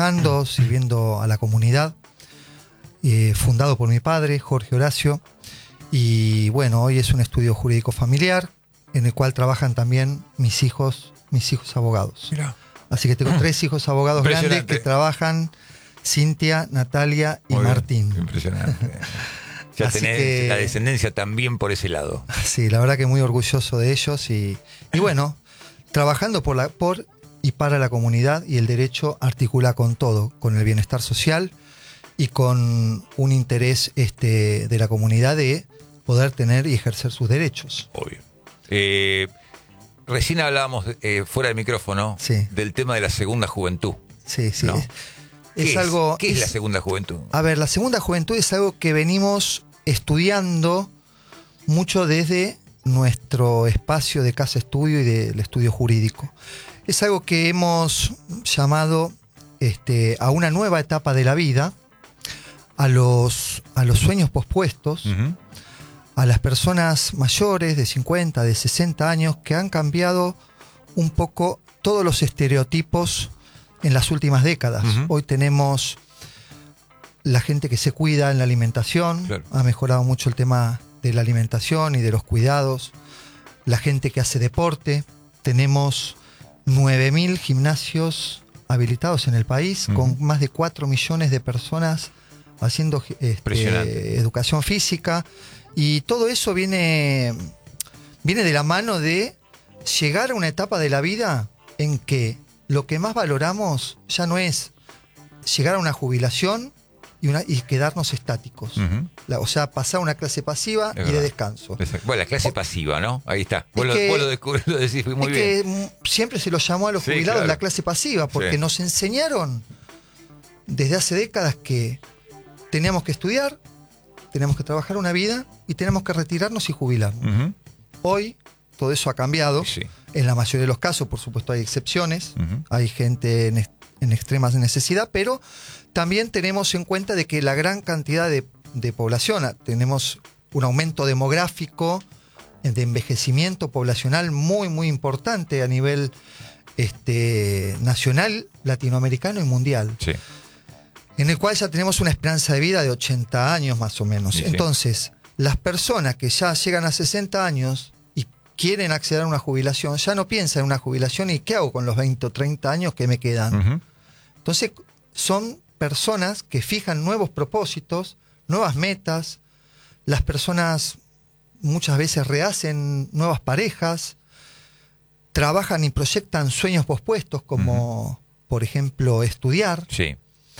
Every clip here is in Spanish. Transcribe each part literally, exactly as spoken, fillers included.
trabajando, sirviendo a la comunidad, eh, fundado por mi padre, Jorge Horacio. Y bueno, hoy es un estudio jurídico familiar en el cual trabajan también mis hijos, mis hijos abogados. Mirá. Así que tengo tres hijos abogados grandes que trabajan, Cintia, Natalia y Muy Martín. Bien, impresionante. Ya Así tenés que, la descendencia también por ese lado. Sí, la verdad que muy orgulloso de ellos y, y bueno, trabajando por, la, por y para la comunidad, y el derecho articula con todo, con el bienestar social y con un interés este, de la comunidad de poder tener y ejercer sus derechos. Obvio. Eh, recién hablábamos eh, fuera del micrófono Sí. del tema de la segunda juventud. Sí, sí. ¿No? Es, ¿Qué es es, algo. ¿Qué es, es la segunda juventud? A ver, la segunda juventud es algo que venimos estudiando mucho desde nuestro espacio de casa estudio y del estudio jurídico. Es algo que hemos llamado este, a una nueva etapa de la vida, a los, a los sueños pospuestos, Uh-huh. a las personas mayores de cincuenta, de sesenta años que han cambiado un poco todos los estereotipos en las últimas décadas. Uh-huh. Hoy tenemos la gente que se cuida en la alimentación, Claro. ha mejorado mucho el tema de la alimentación y de los cuidados, la gente que hace deporte, tenemos nueve mil gimnasios habilitados en el país, Uh-huh. con más de cuatro millones de personas haciendo este, educación física, y todo eso viene, viene de la mano de llegar a una etapa de la vida en que lo que más valoramos ya no es llegar a una jubilación y, una, y quedarnos estáticos. Uh-huh. La, o sea, pasar a una clase pasiva Es y verdad. de descanso. Exacto. Bueno, la clase O- pasiva, ¿no? Ahí está. Vos, lo, que- vos lo, descubrí- lo decís muy es bien. que mm, siempre se lo llamó a los Sí, jubilados claro. la clase pasiva, porque Sí. nos enseñaron desde hace décadas que teníamos que estudiar, tenemos que trabajar una vida y tenemos que retirarnos y jubilarnos. Uh-huh. Hoy todo eso ha cambiado. Sí. En la mayoría de los casos, por supuesto, hay excepciones. Uh-huh. Hay gente en, ex- en extremas necesidad, pero también tenemos en cuenta de que la gran cantidad de, de población, ah, tenemos un aumento demográfico, eh, de envejecimiento poblacional muy, muy importante a nivel este, nacional, latinoamericano y mundial, Sí. en el cual ya tenemos una esperanza de vida de ochenta años más o menos. Sí, sí. Entonces, las personas que ya llegan a sesenta años y quieren acceder a una jubilación, ya no piensan en una jubilación y ¿qué hago con los veinte o treinta años que me quedan? Uh-huh. Entonces, son personas que fijan nuevos propósitos, nuevas metas. Las personas muchas veces rehacen nuevas parejas, trabajan y proyectan sueños pospuestos como, uh-huh. por ejemplo, estudiar. Sí.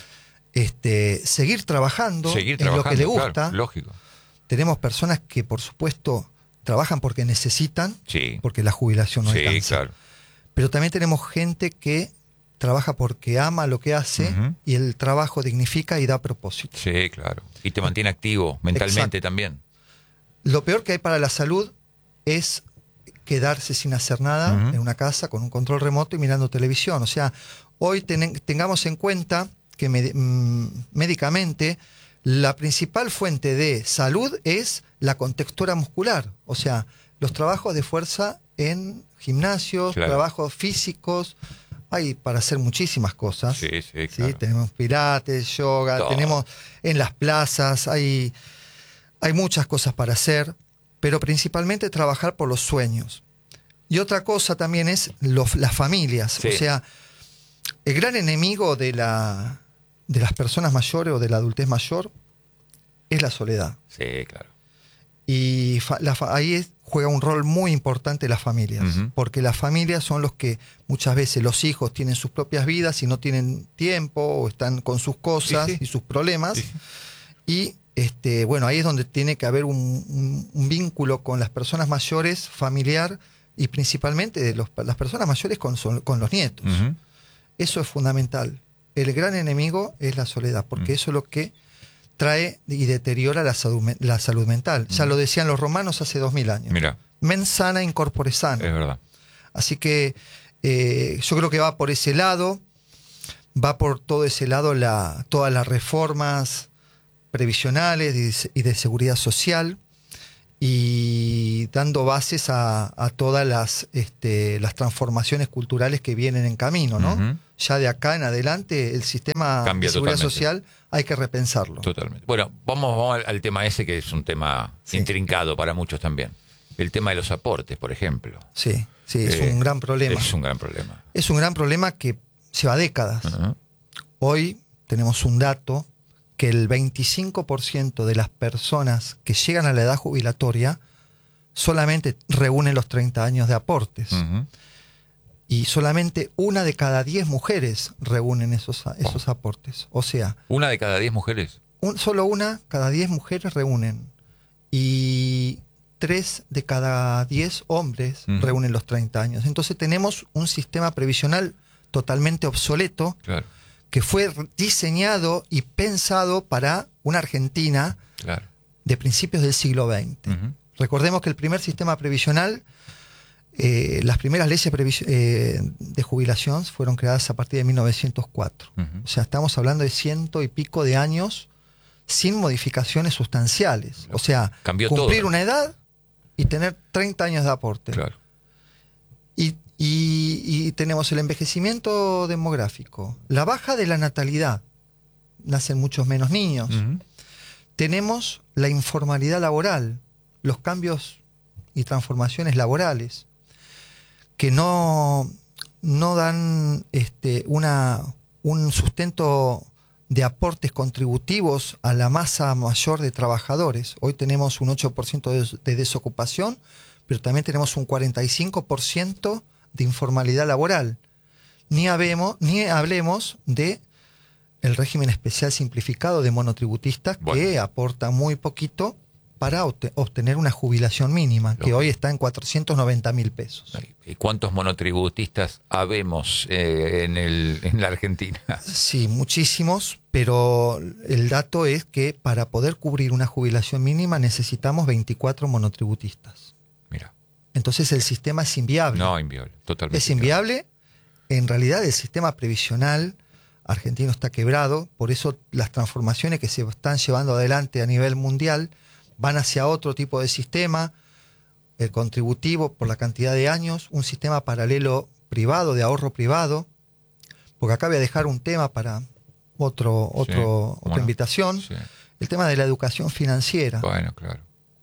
Este, seguir trabajando Seguir en trabajando, lo que le gusta. claro, lógico. Tenemos personas que, por supuesto, trabajan porque necesitan, Sí. porque la jubilación no Sí, alcanza. claro. Pero también tenemos gente que trabaja porque ama lo que hace, Uh-huh. y el trabajo dignifica y da propósito. Sí, claro. Y te mantiene activo mentalmente Exacto. también. Lo peor que hay para la salud es quedarse sin hacer nada Uh-huh. en una casa con un control remoto y mirando televisión. O sea, hoy ten- tengamos en cuenta que med- mm, médicamente la principal fuente de salud es la contextura muscular. O sea, los trabajos de fuerza en gimnasios, Claro. trabajos físicos. Hay para hacer muchísimas cosas. Sí, sí, ¿sí? claro. Tenemos pilates, yoga, Todo. tenemos en las plazas, hay, hay muchas cosas para hacer, pero principalmente trabajar por los sueños. Y otra cosa también es los, las familias. Sí. O sea, el gran enemigo de, la, de las personas mayores o de la adultez mayor es la soledad. Sí, claro. Y fa- la fa- ahí es- juega un rol muy importante las familias, Ujú. porque las familias son los que muchas veces los hijos tienen sus propias vidas y no tienen tiempo o están con sus cosas Sí, sí. y sus problemas. Sí, sí. Y este, bueno, ahí es donde tiene que haber un, un- un vínculo con las personas mayores, familiar, y principalmente de los- las personas mayores con, son- con los nietos. Uh-huh. Eso es fundamental. El gran enemigo es la soledad, porque Mm. eso es lo que trae y deteriora la salud, me- la salud mental. Ya Mm. lo decían los romanos hace dos mil años. Mira, Mens sana in corpore sano. es verdad. Así que eh, yo creo que va por ese lado, va por todo ese lado la, todas las reformas previsionales y de, y de seguridad social, y dando bases a, a todas las, este, las transformaciones culturales que vienen en camino, ¿no? Uh-huh. Ya de acá en adelante el sistema Cambia de seguridad totalmente. social hay que repensarlo. Totalmente. Bueno, vamos, vamos al, al tema ese, que es un tema sí. intrincado para muchos también. El tema de los aportes, por ejemplo. Sí, sí, es eh, un gran problema. Es un gran problema. Es un gran problema que lleva décadas. Uh-huh. Hoy tenemos un dato que el veinticinco por ciento de las personas que llegan a la edad jubilatoria solamente reúnen los treinta años de aportes. Uh-huh. Y solamente una de cada diez mujeres reúnen esos, esos oh. aportes. O sea... ¿Una de cada diez mujeres? Un, solo una cada diez mujeres reúnen. Y tres de cada diez hombres uh-huh. reúnen los treinta años. Entonces tenemos un sistema previsional totalmente obsoleto, claro. que fue diseñado y pensado para una Argentina claro. de principios del siglo veinte. Uh-huh. Recordemos que el primer sistema previsional, eh, las primeras leyes eh, de jubilación fueron creadas a partir de mil novecientos cuatro. Uh-huh. O sea, estamos hablando de ciento y pico de años sin modificaciones sustanciales. O sea, cambió cumplir todo. una edad y tener treinta años de aporte. Claro. Y Y, y tenemos el envejecimiento demográfico, la baja de la natalidad, nacen muchos menos niños. Uh-huh. Tenemos la informalidad laboral, los cambios y transformaciones laborales, que no, no dan este, una, un sustento de aportes contributivos a la masa mayor de trabajadores. Hoy tenemos un ocho por ciento de, de desocupación, pero también tenemos un cuarenta y cinco por ciento de informalidad laboral. Ni hablemos, ni hablemos de el régimen especial simplificado de monotributistas, bueno, que aporta muy poquito para obtener una jubilación mínima, que hoy está en cuatrocientos noventa mil pesos. ¿Y cuántos monotributistas habemos eh, en, el, en la Argentina? Sí, muchísimos, pero el dato es que para poder cubrir una jubilación mínima necesitamos veinticuatro monotributistas. Mira. Entonces el sistema es inviable. No, inviable, totalmente. Es inviable. En realidad el sistema previsional argentino está quebrado, por eso las transformaciones que se están llevando adelante a nivel mundial van hacia otro tipo de sistema, el contributivo por la cantidad de años, un sistema paralelo privado, de ahorro privado, porque acá voy a dejar un tema para otro, otro, sí, otra bueno, invitación, sí. El tema de la educación financiera. Bueno, claro.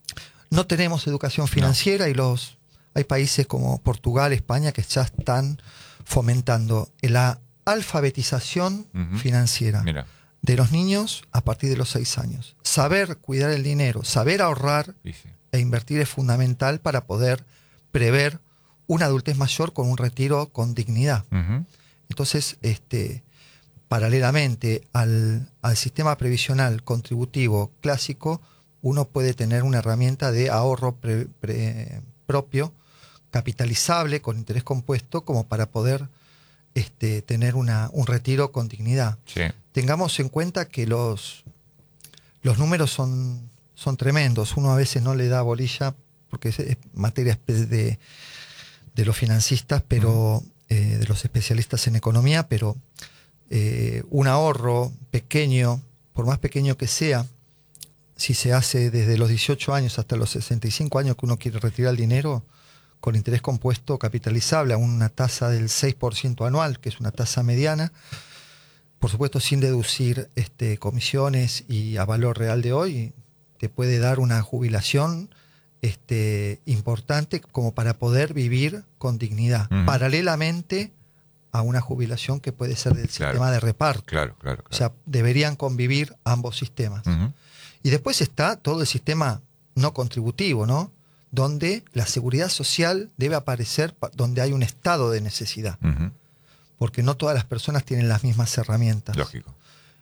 No tenemos educación financiera no. y los hay países como Portugal, España, que ya están fomentando la alfabetización uh-huh. financiera. Mira. De los niños a partir de los seis años. Saber cuidar el dinero, saber ahorrar sí, sí. e invertir es fundamental para poder prever una adultez mayor con un retiro con dignidad. Uh-huh. Entonces, este, paralelamente al, al sistema previsional contributivo clásico, uno puede tener una herramienta de ahorro pre, pre, propio, capitalizable, con interés compuesto, como para poder este, tener una, un retiro con dignidad. Sí. Tengamos en cuenta que los, los números son, son tremendos. Uno a veces no le da bolilla porque es, es materia de, de los financistas, pero uh-huh. eh, de los especialistas en economía, pero eh, un ahorro pequeño, por más pequeño que sea, si se hace desde los dieciocho años hasta los sesenta y cinco años que uno quiere retirar el dinero, con interés compuesto capitalizable a una tasa del seis por ciento anual, que es una tasa mediana, por supuesto sin deducir este, comisiones y a valor real de hoy, te puede dar una jubilación este, importante como para poder vivir con dignidad, uh-huh. paralelamente a una jubilación que puede ser del claro. sistema de reparto. Claro, claro, claro. O sea, deberían convivir ambos sistemas. Uh-huh. Y después está todo el sistema no contributivo, ¿no? Donde la seguridad social debe aparecer donde hay un estado de necesidad. Uh-huh. Porque no todas las personas tienen las mismas herramientas. Lógico.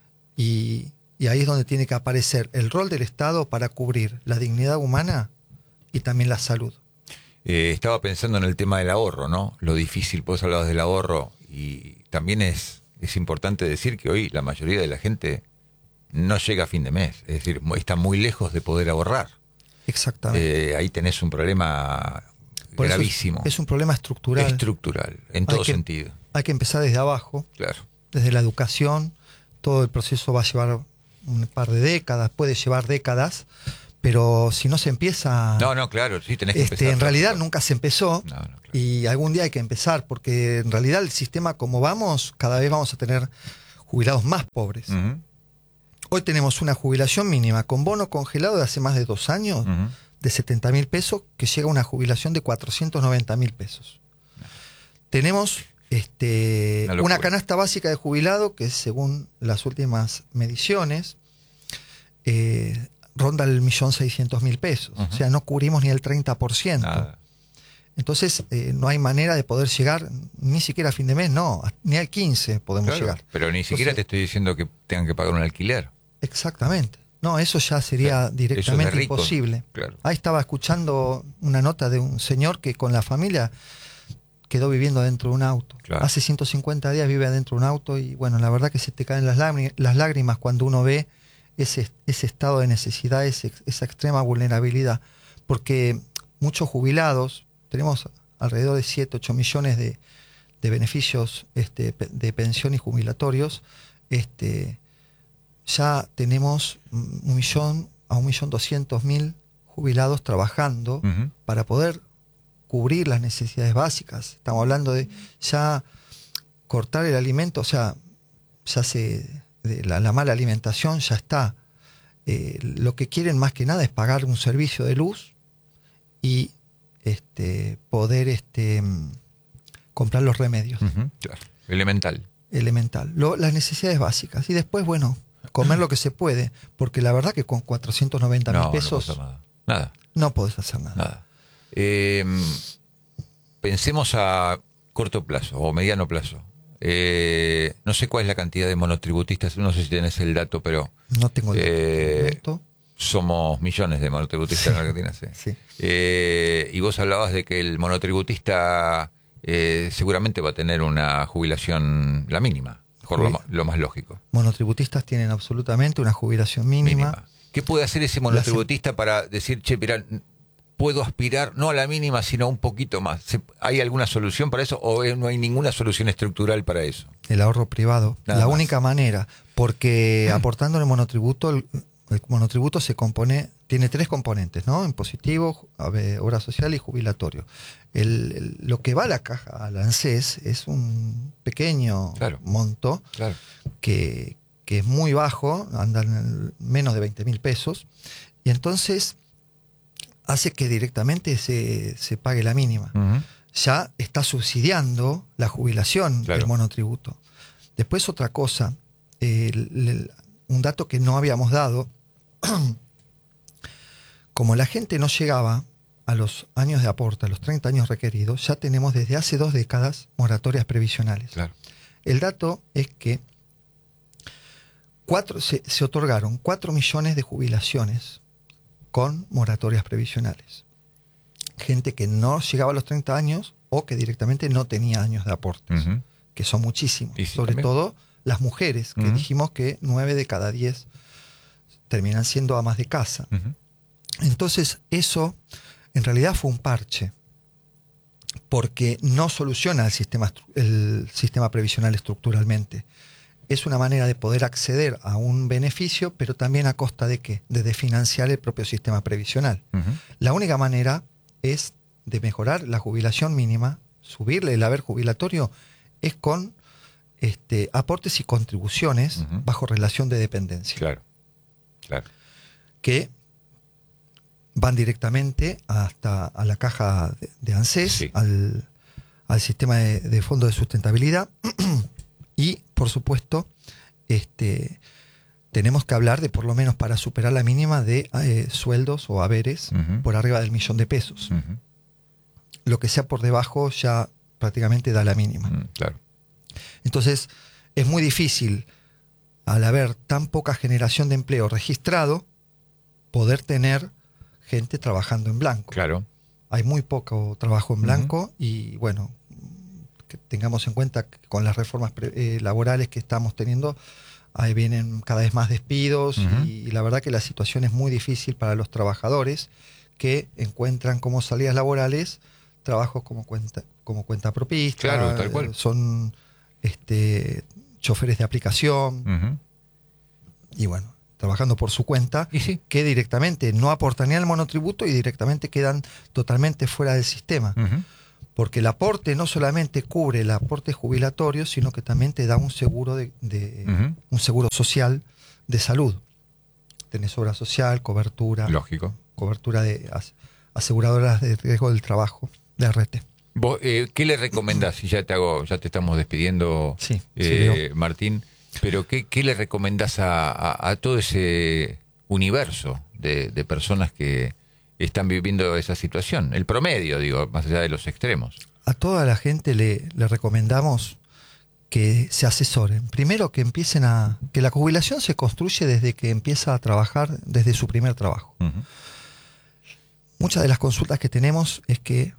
Y, y ahí es donde tiene que aparecer el rol del Estado para cubrir la dignidad humana y también la salud. Eh, estaba pensando en el tema del ahorro, ¿no? Lo difícil, vos hablabas del ahorro, y también es, es importante decir que hoy la mayoría de la gente no llega a fin de mes. Es decir, está muy lejos de poder ahorrar. Exactamente. Eh, ahí tenés un problema Por gravísimo. Es, es un problema estructural. Estructural, en todo hay que, sentido. Hay que empezar desde abajo. Claro. Desde la educación. Todo el proceso va a llevar un par de décadas, puede llevar décadas, pero si no se empieza... No, no, claro, sí, tenés que este, empezar. En realidad claro. nunca se empezó, no, no, claro. y algún día hay que empezar, porque en realidad el sistema como vamos, cada vez vamos a tener jubilados más pobres. Uh-huh. Hoy tenemos una jubilación mínima con bono congelado de hace más de dos años, uh-huh. de setenta mil pesos, que llega a una jubilación de cuatrocientos noventa mil pesos. No. Tenemos este, una, una canasta básica de jubilado que, según las últimas mediciones, eh, ronda el millón seiscientos mil pesos. Uh-huh. O sea, no cubrimos ni el treinta por ciento. Nada. Entonces, eh, no hay manera de poder llegar ni siquiera a fin de mes, no, ni al quince podemos claro, llegar. Pero ni siquiera Entonces, te estoy diciendo que tengan que pagar un alquiler. Exactamente. No, eso ya sería claro, directamente es imposible. Claro. Ahí estaba escuchando una nota de un señor que con la familia quedó viviendo dentro de un auto. Claro. Hace ciento cincuenta días vive dentro de un auto y bueno, la verdad que se te caen las lágrimas, las lágrimas cuando uno ve ese, ese estado de necesidad, ese, esa extrema vulnerabilidad. Porque muchos jubilados, tenemos alrededor de siete, ocho millones de, de beneficios este, de pensión y jubilatorios, este, ya tenemos un millón a un millón doscientos mil jubilados trabajando uh-huh. para poder cubrir las necesidades básicas. Estamos hablando de ya cortar el alimento, o sea, ya se de la, la mala alimentación ya está. Eh, lo que quieren más que nada es pagar un servicio de luz y este, poder este, comprar los remedios. Uh-huh. Claro. Elemental. Elemental. Lo, las necesidades básicas. Y después, bueno, comer lo que se puede, porque la verdad que con cuatrocientos noventa mil pesos no, nada. nada. no podés hacer nada. nada. Eh, pensemos a corto plazo o mediano plazo. Eh, no sé cuál es la cantidad de monotributistas, no sé si tenés el dato, pero no tengo el eh, dato. Somos millones de monotributistas sí, en Argentina. Sí. Sí. Eh, y vos hablabas de que el monotributista eh, seguramente va a tener una jubilación la mínima. Por lo, lo más lógico. Monotributistas tienen absolutamente una jubilación mínima. mínima. ¿Qué puede hacer ese monotributista Las... para decir, che, mirá, puedo aspirar no a la mínima, sino a un poquito más? ¿Hay alguna solución para eso o no hay ninguna solución estructural para eso? El ahorro privado. Nada la más. Única manera, porque aportando el monotributo, el, el monotributo se compone, tiene tres componentes, ¿no? Impositivo, obra social y jubilatorio. El, el, lo que va a la caja, a la ANSES, es un pequeño claro. monto claro. que, que es muy bajo, anda en menos de veinte mil pesos, y entonces hace que directamente se, se pague la mínima. Uh-huh. Ya está subsidiando la jubilación claro. del monotributo. Después otra cosa, el, el, un dato que no habíamos dado, como la gente no llegaba a los años de aporte, a los treinta años requeridos, ya tenemos desde hace dos décadas moratorias previsionales. Claro. El dato es que cuatro, se, se otorgaron cuatro millones de jubilaciones con moratorias previsionales. Gente que no llegaba a los treinta años o que directamente no tenía años de aportes, uh-huh. que son muchísimos. Sí, sobre también. Todo las mujeres, que uh-huh. dijimos que nueve de cada diez terminan siendo amas de casa. Uh-huh. Entonces eso en realidad fue un parche, porque no soluciona el sistema, el sistema previsional estructuralmente. Es una manera de poder acceder a un beneficio, pero también a costa de ¿qué? De desfinanciar el propio sistema previsional. Uh-huh. La única manera es de mejorar la jubilación mínima, subirle el haber jubilatorio, es con este, aportes y contribuciones uh-huh. bajo relación de dependencia. Claro, claro. Que van directamente hasta a la caja de, de ANSES, sí. al, al sistema de, de fondo de sustentabilidad y, por supuesto, este, tenemos que hablar de, por lo menos para superar la mínima, de eh, sueldos o haberes uh-huh. por arriba del millón de pesos. Uh-huh. Lo que sea por debajo ya prácticamente da la mínima. Uh-huh. Claro. Entonces, es muy difícil, al haber tan poca generación de empleo registrado, poder tener gente trabajando en blanco. Claro. Hay muy poco trabajo en blanco uh-huh. y bueno, que tengamos en cuenta que con las reformas pre, eh, laborales que estamos teniendo, ahí vienen cada vez más despidos uh-huh. y, y la verdad que la situación es muy difícil para los trabajadores que encuentran como salidas laborales trabajos como cuenta, como cuenta propista, claro, tal cual. Son este, choferes de aplicación uh-huh. y bueno, trabajando por su cuenta, ¿Y sí? que directamente no aportan ni al monotributo y directamente quedan totalmente fuera del sistema. Uh-huh. Porque el aporte no solamente cubre el aporte jubilatorio, sino que también te da un seguro de, de Uh-huh. un seguro social de salud. Tenés obra social, cobertura. Lógico. Cobertura de as, aseguradoras de riesgo del trabajo, de R T. ¿Vos, eh, ¿Qué le recomendás? Y ya te hago, ya te estamos despidiendo, Sí, eh, sí, Martín. Pero ¿qué, qué le recomendás a, a, a todo ese universo de, de personas que están viviendo esa situación? El promedio, digo, más allá de los extremos. A toda la gente le, le recomendamos que se asesoren. Primero que empiecen a... que la jubilación se construye desde que empieza a trabajar, desde su primer trabajo. Uh-huh. Muchas de las consultas que tenemos es que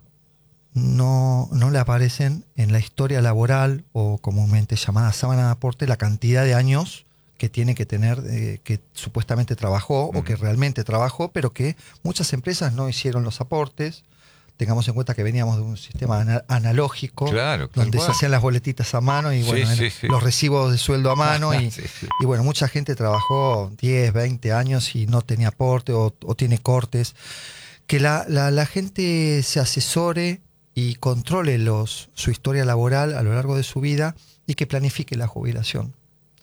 no, no le aparecen en la historia laboral o comúnmente llamada sábana de aporte la cantidad de años que tiene que tener, eh, que supuestamente trabajó uh-huh. o que realmente trabajó, pero que muchas empresas no hicieron los aportes. Tengamos en cuenta que veníamos de un sistema ana- analógico, claro, donde cual. se hacían las boletitas a mano y bueno, sí, sí, sí. los recibos de sueldo a mano y, sí, sí. y bueno, mucha gente trabajó diez, veinte años y no tenía aporte o, o tiene cortes. Que la, la, la gente se asesore y controle los, su historia laboral a lo largo de su vida y que planifique la jubilación.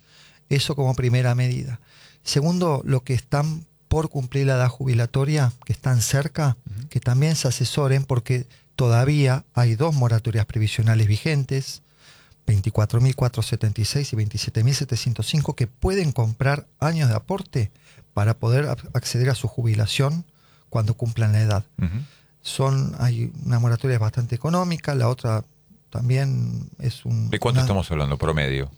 Eso como primera medida. Segundo, lo que están por cumplir la edad jubilatoria, que están cerca, uh-huh. que también se asesoren porque todavía hay dos moratorias previsionales vigentes, veinticuatro mil cuatrocientos setenta y seis y veintisiete mil setecientos cinco, que pueden comprar años de aporte para poder acceder a su jubilación cuando cumplan la edad. Uh-huh. Son, hay una moratoria bastante económica, la otra también es un... ¿De cuánto una, estamos hablando, promedio?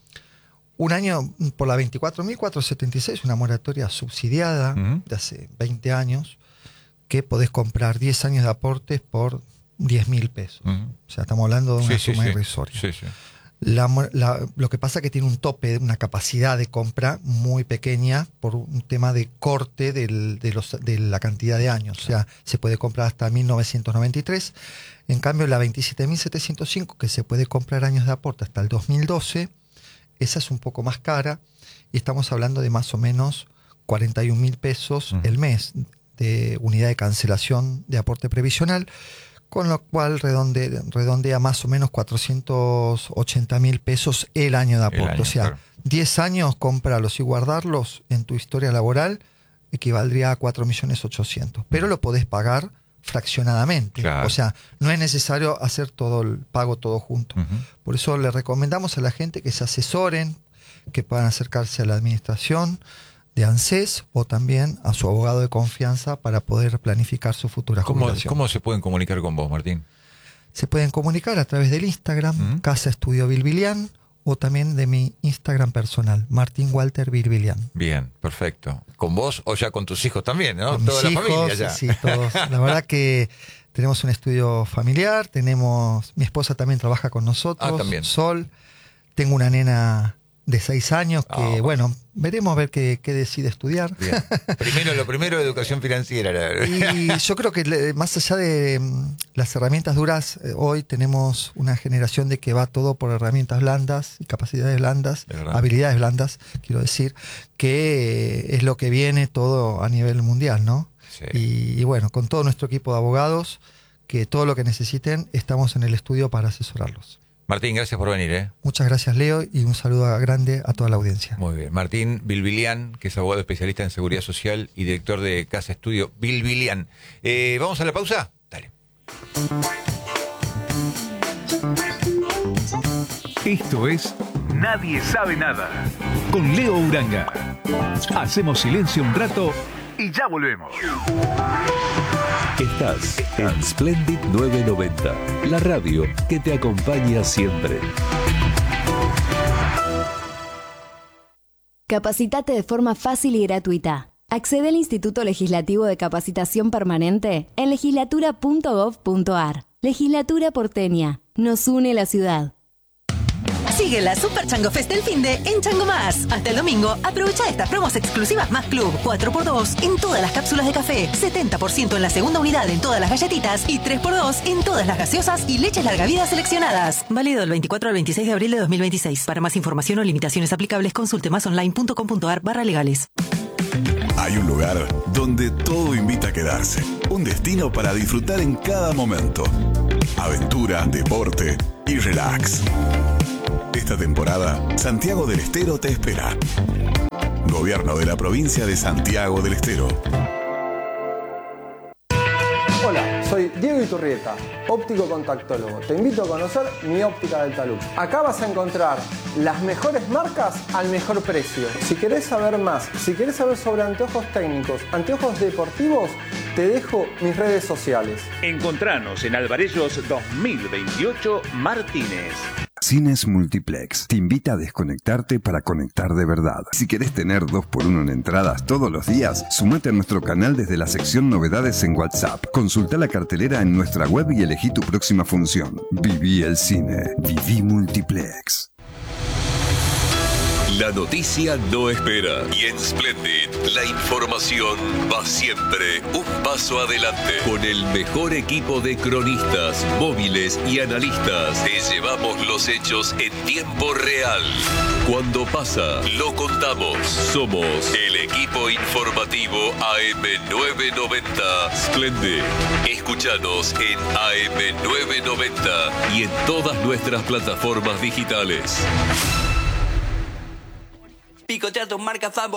Un año por la veinticuatro mil cuatrocientos setenta y seis, una moratoria subsidiada uh-huh. de hace veinte años, que podés comprar diez años de aportes por diez mil pesos. Uh-huh. O sea, estamos hablando de una sí, suma sí, irrisoria. Sí, sí. La, la, lo que pasa es que tiene un tope, una capacidad de compra muy pequeña por un tema de corte del, de, los, de la cantidad de años. O sea, se puede comprar hasta mil novecientos noventa y tres. En cambio, la veintisiete mil setecientos cinco, que se puede comprar años de aporte hasta el dos mil doce, esa es un poco más cara y estamos hablando de más o menos cuarenta y un mil pesos uh-huh. el mes de unidad de cancelación de aporte previsional, con lo cual redonde, redondea más o menos cuatrocientos ochenta mil pesos el año de aporte. Año, o sea, claro. diez años, cómpralos y guardarlos en tu historia laboral equivaldría a cuatro millones ochocientos mil. Pero lo podés pagar fraccionadamente. Claro. O sea, no es necesario hacer todo el pago todo junto. Uh-huh. Por eso le recomendamos a la gente que se asesoren, que puedan acercarse a la administración de ANSES o también a su abogado de confianza para poder planificar su futura ¿Cómo, jubilación. ¿Cómo se pueden comunicar con vos, Martín? Se pueden comunicar a través del Instagram, ¿Mm? Casa Estudio Bilbilian, o también de mi Instagram personal, Martín Walter Bilbilian. Bien, perfecto. ¿Con vos o ya con tus hijos también, no? Con Toda mis la hijos, familia ya. Sí, todos. La verdad que tenemos un estudio familiar, tenemos, mi esposa también trabaja con nosotros, ah, también. Sol, tengo una nena de seis años que, oh, bueno, veremos a ver qué, qué decide estudiar. Bien. Primero, lo primero, educación financiera. Y yo creo que más allá de las herramientas duras, hoy tenemos una generación de que va todo por herramientas blandas y capacidades blandas, habilidades blandas, quiero decir, que es lo que viene todo a nivel mundial, ¿no? Sí. Y, y bueno, con todo nuestro equipo de abogados, que todo lo que necesiten, estamos en el estudio para asesorarlos. Martín, gracias por venir, ¿eh? Muchas gracias, Leo, y un saludo grande a toda la audiencia. Muy bien. Martín Bilbilian, que es abogado especialista en seguridad social y director de Casa Estudio Bilbilian. Eh, ¿Vamos a la pausa? Dale. Esto es Nadie Sabe Nada, con Leo Uranga. Hacemos silencio un rato y ya volvemos. Estás en Splendid novecientos noventa, la radio que te acompaña siempre. Capacitate de forma fácil y gratuita. Accede al Instituto Legislativo de Capacitación Permanente en legislatura punto gov punto ar. Legislatura porteña. Nos une la ciudad. Sigue la Super Chango Fest del finde en Chango Más. Hasta el domingo, aprovecha estas promos exclusivas Más Club. cuatro por dos en todas las cápsulas de café, setenta por ciento en la segunda unidad en todas las galletitas y tres por dos en todas las gaseosas y leches larga vida seleccionadas. Válido del veinticuatro al veintiséis de abril de dos mil veintiséis. Para más información o limitaciones aplicables, consulte másonline punto com punto ar barra legales. Hay un lugar donde todo invita a quedarse. Un destino para disfrutar en cada momento. Aventura, deporte y relax. Esta temporada, Santiago del Estero te espera. Gobierno de la provincia de Santiago del Estero. Hola, soy Diego Iturrieta, óptico contactólogo. Te invito a conocer mi óptica del talud. Acá vas a encontrar las mejores marcas al mejor precio. Si querés saber más, si querés saber sobre anteojos técnicos, anteojos deportivos, te dejo mis redes sociales. Encontranos en Alvarellos dos mil veintiocho Martínez. Cines Multiplex te invita a desconectarte para conectar de verdad. Si querés tener dos por uno en entradas todos los días, sumate a nuestro canal desde la sección Novedades en WhatsApp. Consulta la cartelera en nuestra web y elegí tu próxima función. Viví el cine. Viví Multiplex. La noticia no espera y en Splendid la información va siempre un paso adelante. Con el mejor equipo de cronistas, móviles y analistas te llevamos los hechos en tiempo real. Cuando pasa, lo contamos. Somos el equipo informativo A M novecientos noventa Splendid. Escúchanos en A M novecientos noventa y en todas nuestras plataformas digitales. Picotea tus marcas favoritas.